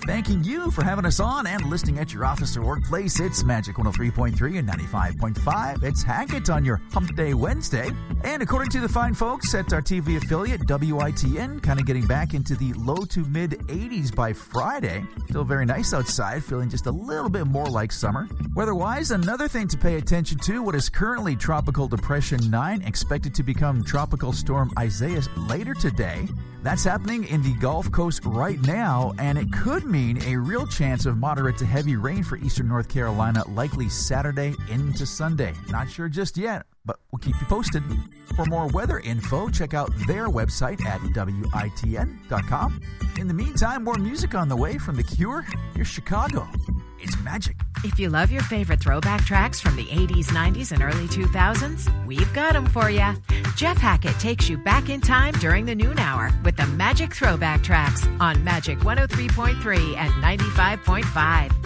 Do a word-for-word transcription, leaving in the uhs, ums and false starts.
Thanking you for having us on and listening at your office or workplace. It's Magic one oh three point three and ninety-five point five. It's Hackett on your Hump Day Wednesday. And according to the fine folks at our T V affiliate, W I T N, kind of getting back into the low to mid eighties by Friday. Still very nice outside, feeling just a little bit more like summer. Weather-wise, another thing to pay attention to, what is currently Tropical Depression nine, expected to become Tropical Storm Isaias later today. That's happening in the Gulf Coast right now, and it could mean a real chance of moderate to heavy rain for eastern North Carolina, likely Saturday into Sunday. Not sure just yet, but we'll keep you posted. For more weather info, check out their website at W I T N dot com. In the meantime, more music on the way from The Cure. Here's Chicago. It's Magic. If you love your favorite throwback tracks from the eighties, nineties, and early two thousands, we've got them for you. Jeff Hackett takes you back in time during the noon hour with the Magic Throwback Tracks on Magic one oh three point three and ninety-five point five.